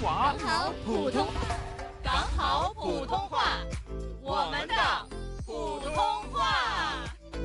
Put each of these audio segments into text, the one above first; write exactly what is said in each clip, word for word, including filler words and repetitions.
话， 刚好普通， 刚好普通话，我们的普通话。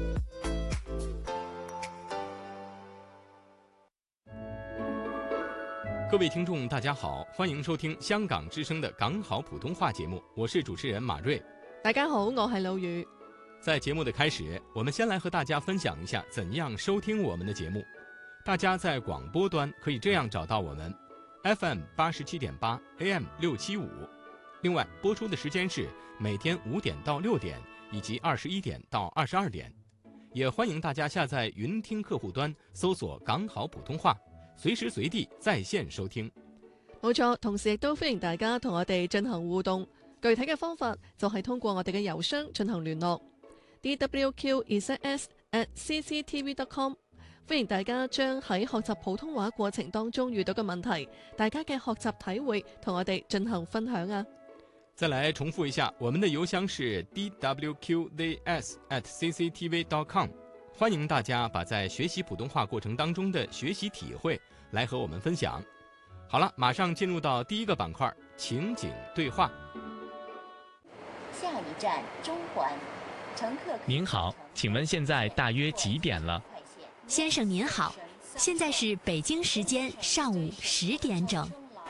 各位听众大家好，欢迎收听香港之声的港好普通话节目，我是主持人马瑞。 大家好，我係老雨。 在节目的开始，我们先来和大家分享一下怎样收听我们的节目。大家在广播端可以这样找到我们 F M 八十七点八 A M 六七五，另外播出的时间是每天五点到六点以及二十一点到二十二点。也欢迎大家下载云听客户端搜索港好普通話，隨時隨地在線收聽。 冇錯，同時亦都歡迎大家同我哋進行互動。具體嘅方法就係通過我哋嘅郵箱進行聯絡 d w q z s at c c t v dot com。歡迎大家將喺學習普通話過程當中遇到嘅問題，大家嘅學習體會同我哋進行分享啊！ 再來重複一下，我們的郵箱是 d w q z s at c c t v dot com。歡迎大家把在學習普通話過程當中的學習體會來和我們分享。好了，馬上進入到第一個板塊，情景對話。 下一站中環，乘客。 您好，請問現在大約幾點了？ 先生您好，現在是北京時間上午十點整。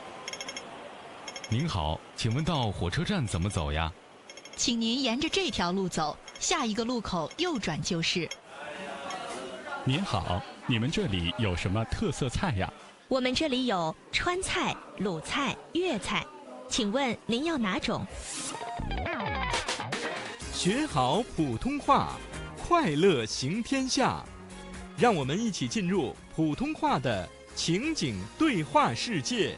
您好，請問到火車站怎麼走呀？ 請您沿着這條路走，下一個路口右轉就是。 您好，你們這裡有什麼特色菜呀？ 我們這裡有川菜、魯菜、粵菜，請問您要哪種？ 學好普通話，快樂行天下。讓我們一起進入普通話的情景對話世界。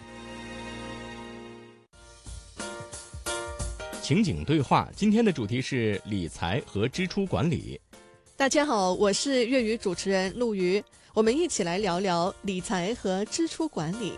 情景對話，今天的主題是理財和支出管理。 大家好，我是粵語主持人陸瑜，我們一起來聊聊理財和支出管理。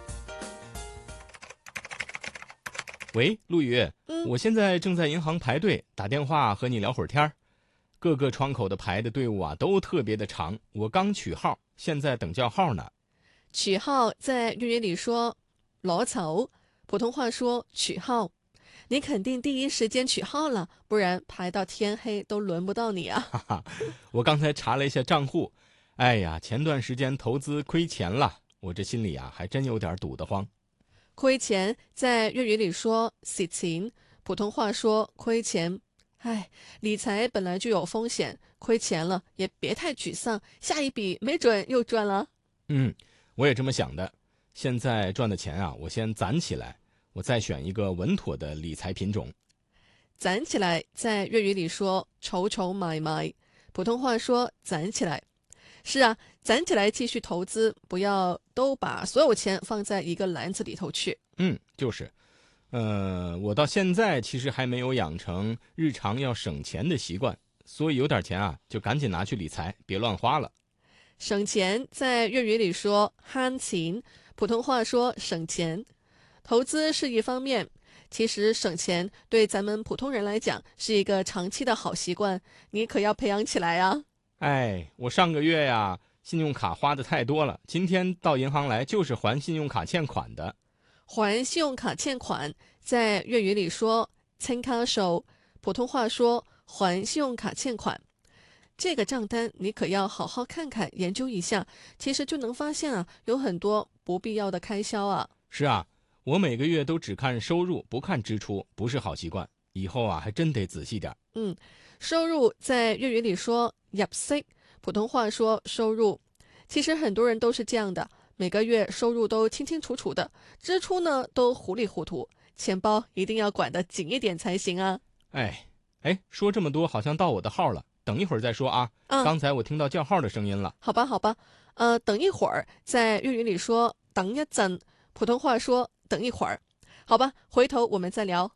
喂，陸瑜， 嗯， 我現在正在銀行排隊，打電話和你聊會兒天兒。各個窗口的排的隊伍啊，都特別的長。我剛取號，現在等叫號呢。 取號在粵語裡說攞籌，普通話說取號。你肯定第一時間取號了，不然排到天黑都輪不到你啊。 哈哈，我剛才查了一下賬戶，哎呀，前段時間投資虧錢了，我這心裡啊還真有點堵得慌。 虧錢在粵語裡說蝕錢，普通話說虧錢。唉，理財本來就有風險，虧錢了也別太沮喪，下一筆沒準又賺了。 嗯，我也這麼想的。現在賺的錢啊，我先攢起來，我再選一個穩妥的理財品種。 攢起來在粵語裡說儲儲買買，普通話說攢起來。是啊，攢起來繼續投資，不要都把所有錢放在一個籃子裡頭去。 嗯，就是。呃，我到現在其實還沒有養成日常要省錢的習慣，所以有點錢啊，就趕緊拿去理財，別亂花了。 省錢在粵語裡說慳錢，普通話說省錢。投資是一方面，其實省錢對咱們普通人來講是一個長期的好習慣，你可要培養起來啊。 哎，我上個月呀，信用卡花的太多了，今天到銀行來就是還信用卡欠款的。 還信用卡欠款在粵語裡說清卡數，普通話說還信用卡欠款。這個賬單你可要好好看看，研究一下，其實就能發現啊，有很多不必要的開銷啊。 是啊，我每個月都只看收入不看支出，不是好習慣，以後啊還真得仔細點。 嗯，收入在粵語裡說入息，普通話說收入。其實很多人都是這樣的，每個月收入都清清楚楚的，支出呢都糊裡糊塗，錢包一定要管得緊一點才行啊。 哎哎，說這麼多好像到我的號了，等一會兒再說啊。 嗯， 剛才我聽到叫號的聲音了。 好吧好吧，呃，等一會兒在粵語裡說等一陣，普通話說等一會兒。好吧，回頭我們再聊。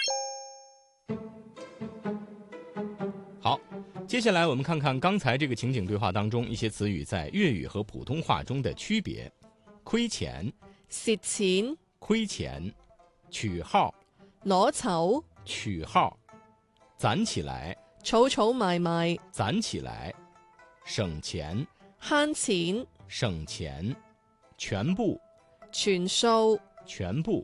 好，接下來我們看看剛才這個情景對話當中一些詞語在粵語和普通話中的區別。虧錢、 蝕錢、 虧錢、取號、 攞籌、 取號、攢起來、 儲儲埋埋、 攢起來、省錢、 慳錢、 省錢、全部、 全數、 全部、